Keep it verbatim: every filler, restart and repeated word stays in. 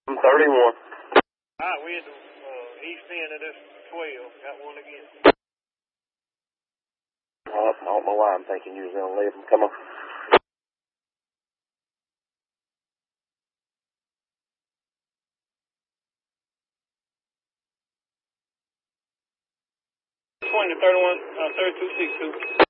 I'm thirty-one. All right, we at the uh, east end of this twelve. Got one again. Uh, I don't know why I'm thinking you was going to leave them. Come on. twenty, thirty-one, uh, thirty-two, sixty-two.